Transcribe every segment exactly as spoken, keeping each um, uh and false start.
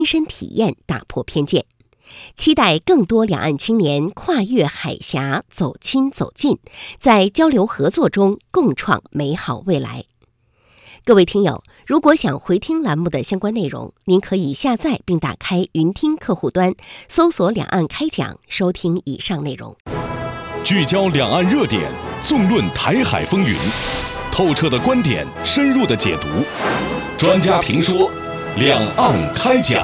亲身体验，打破偏见。期待更多两岸青年跨越海峡，走亲走近，在交流合作中共创美好未来。各位听友，如果想回听栏目的相关内容，您可以下载并打开云听客户端，搜索两岸开讲，收听以上内容。 聚焦两岸热点，纵论台海风云，透彻的观点，深入的解读，专家评说，两岸开讲。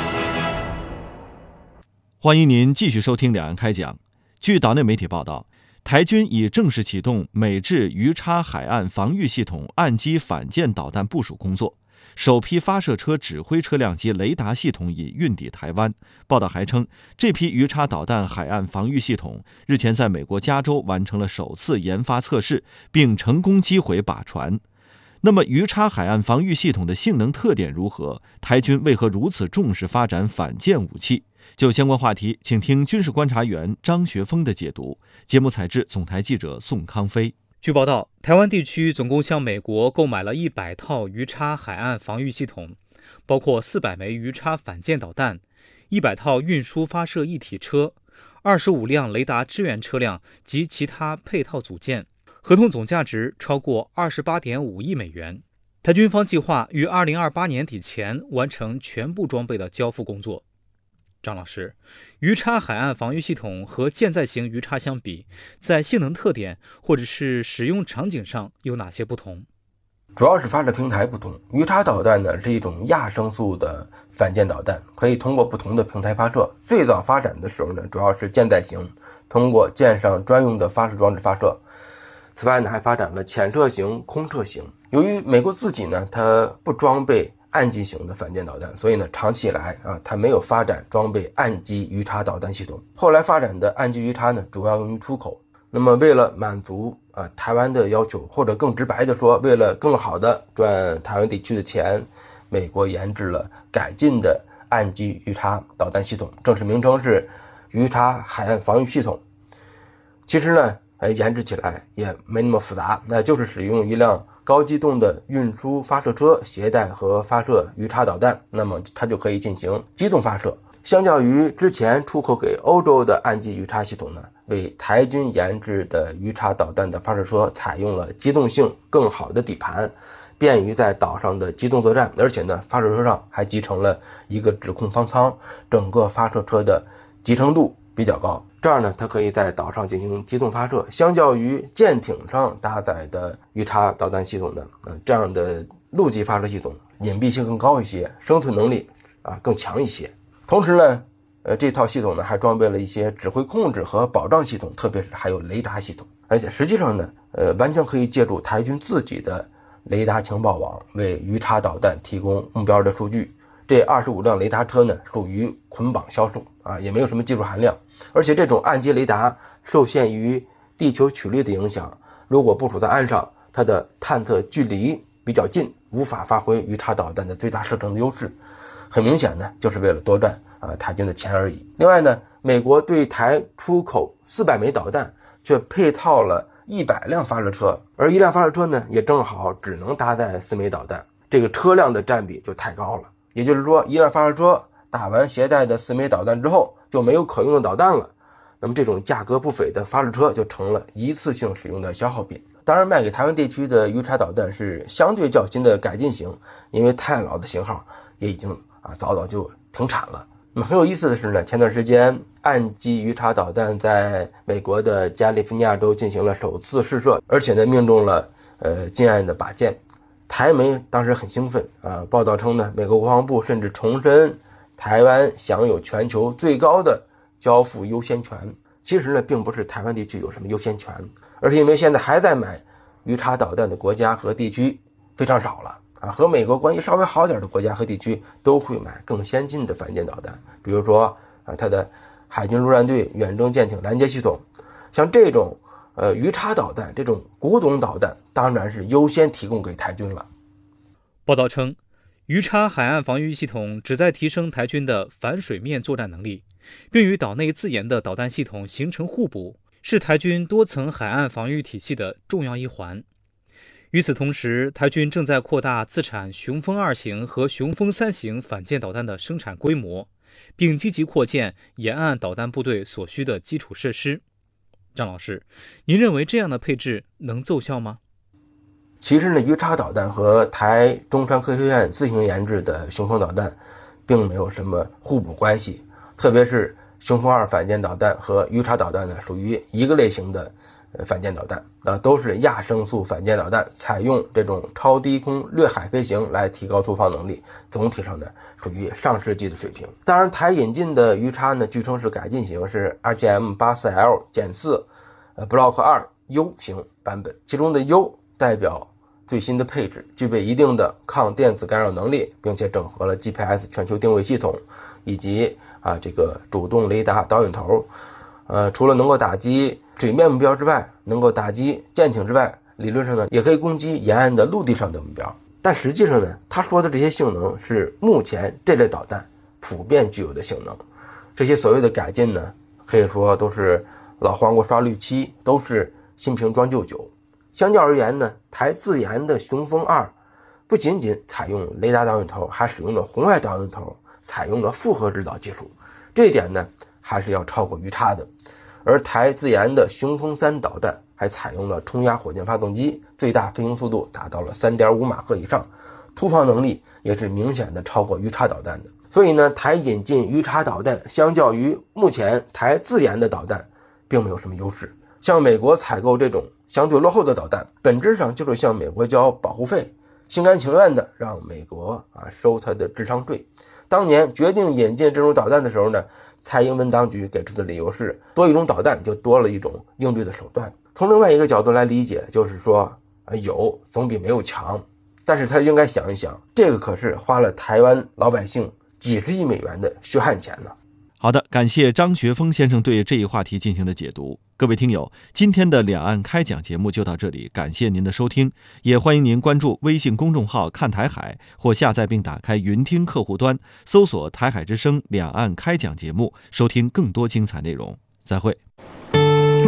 欢迎您继续收听两岸开讲。据岛内媒体报道，台军已正式启动美制鱼叉海岸防御系统岸基反舰导弹部署工作，首批发射车指挥车辆及雷达系统已运抵台湾。报道还称，这批鱼叉导弹海岸防御系统日前在美国加州完成了首次研发测试，并成功击毁靶船。那么鱼叉海岸防御系统的性能特点如何？台军为何如此重视发展反舰武器？就相关话题，请听军事观察员张学峰的解读。节目采制总台记者宋康飞。 据报道，台湾地区总共向美国购买了一百套鱼叉海岸防御系统，包括四百枚鱼叉反舰导弹、一百套运输发射一体车、二十五辆雷达支援车辆及其他配套组件，合同总价值超过二十八点五亿美元。台军方计划于二零二八年底前完成全部装备的交付工作。张老师，鱼叉海岸防御系统和舰载型鱼叉相比，在性能特点或者是使用场景上有哪些不同？ 主要是发射平台不同。鱼叉导弹呢是一种亚声速的反舰导弹，可以通过不同的平台发射。最早发展的时候呢，主要是舰载型，通过舰上专用的发射装置发射。此外呢，还发展了潜射型、空射型。由于美国自己呢，它不装备岸基型的反舰导弹，所以呢，长期以来啊，它没有发展装备岸基鱼叉导弹系统。后来发展的岸基鱼叉呢，主要用于出口。那么为了满足啊台湾的要求，或者更直白的说，为了更好的赚台湾地区的钱，美国研制了改进的岸基鱼叉导弹系统，正式名称是鱼叉海岸防御系统。其实呢，哎，研制起来也没那么复杂，那就是使用一辆高机动的运输发射车携带和发射鱼叉导弹，那么它就可以进行机动发射。相较于之前出口给欧洲的岸基鱼叉系统呢，为台军研制的鱼叉导弹的发射车采用了机动性更好的底盘，便于在岛上的机动作战，而且呢，发射车上还集成了一个指控方舱，整个发射车的集成度比较高。这样呢，它可以在岛上进行机动发射。相较于舰艇上搭载的鱼叉导弹系统呢，呃，这样的陆基发射系统隐蔽性更高一些，生存能力啊更强一些。同时呢，呃，这套系统呢还装备了一些指挥控制和保障系统，特别是还有雷达系统。而且实际上呢，呃，完全可以借助台军自己的雷达情报网为鱼叉导弹提供目标的数据。这二十五辆雷达车呢，属于捆绑销售啊，也没有什么技术含量。而且这种岸基雷达受限于地球曲率的影响，如果部署在岸上，它的探测距离比较近，无法发挥鱼叉导弹的最大射程的优势。很明显呢，就是为了多赚啊台军的钱而已。另外呢，美国对台出口四百枚导弹，却配套了一百辆发射车，而一辆发射车呢，也正好只能搭载四枚导弹，这个车辆的占比就太高了。也就是说，一辆发射车打完携带的四枚导弹之后，就没有可用的导弹了。那么这种价格不菲的发射车就成了一次性使用的消耗品。当然，卖给台湾地区的鱼叉导弹是相对较新的改进型，因为太老的型号也已经啊早早就停产了。那么很有意思的是呢，前段时间岸基鱼叉导弹在美国的加利福尼亚州进行了首次试射，而且呢命中了呃近岸的靶舰。台媒当时很兴奋啊，报道称呢，美国国防部甚至重申台湾享有全球最高的交付优先权。其实呢，并不是台湾地区有什么优先权，而是因为现在还在买鱼叉导弹的国家和地区非常少了啊，和美国关系稍微好点的国家和地区都会买更先进的反舰导弹，比如说啊，它的海军陆战队远征舰艇拦截系统，像这种呃鱼叉导弹这种古董导弹，当然是优先提供给台军了。 报道称，鱼叉海岸防御系统旨在提升台军的反水面作战能力，并与岛内自研的导弹系统形成互补，是台军多层海岸防御体系的重要一环。 与此同时，台军正在扩大自产雄风二型和雄风三型反舰导弹的生产规模，并积极扩建沿岸导弹部队所需的基础设施。张老师，您认为这样的配置能奏效吗？ 其实呢，鱼叉导弹和台中川科学院自行研制的雄风导弹并没有什么互补关系，特别是雄风二反舰导弹和鱼叉导弹呢，属于一个类型的反舰导弹，啊，都是亚声速反舰导弹，采用这种超低空掠海飞行来提高突防能力，总体上呢属于上世纪的水平。当然，台引进的鱼叉呢，据称是改进型，是 R G M 八四 L 减四呃 Block 二 U 型版本，其中的 U 代表最新的配置，具备一定的抗电子干扰能力，并且整合了 G P S 全球定位系统以及啊这个主动雷达导引头。呃，除了能够打击水面目标之外，能够打击舰艇之外，理论上呢也可以攻击沿岸的陆地上的目标。但实际上呢，他说的这些性能是目前这类导弹普遍具有的性能。这些所谓的改进呢，可以说都是老黄瓜刷绿漆，都是新瓶装旧酒。相较而言呢，台自研的雄风二不仅仅采用雷达导引头，还使用了红外导引头，采用了复合制导技术，这一点呢还是要超过鱼叉的。而台自研的雄风三导弹还采用了冲压火箭发动机，最大飞行速度达到了 三点五马赫以上，突防能力也是明显的超过鱼叉导弹的。所以呢，台引进鱼叉导弹相较于目前台自研的导弹并没有什么优势。向美国采购这种相对落后的导弹，本质上就是向美国交保护费，心甘情愿的让美国啊收他的智商税。当年决定引进这种导弹的时候呢，蔡英文当局给出的理由是，多一种导弹就多了一种应对的手段。从另外一个角度来理解，就是说有总比没有强，但是他应该想一想，这个可是花了台湾老百姓几十亿美元的血汗钱呢。 好的，感谢张学峰先生对这一话题进行的解读。各位听友，今天的两岸开讲节目就到这里，感谢您的收听，也欢迎您关注微信公众号看台海，或下载并打开云听客户端，搜索台海之声两岸开讲节目，收听更多精彩内容。再会。